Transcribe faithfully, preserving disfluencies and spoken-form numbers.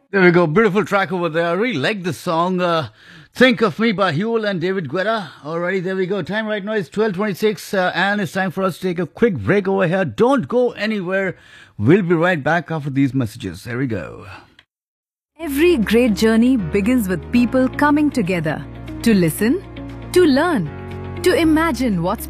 There we go. Beautiful track over there. I really like this song. Uh, Think of Me by Huel and David Guetta. Alrighty, there we go. Time right now is twelve twenty-six uh, and it's time for us to take a quick break over here. Don't go anywhere. We'll be right back after these messages. There we go. Every great journey begins with people coming together to listen, to learn, to imagine what's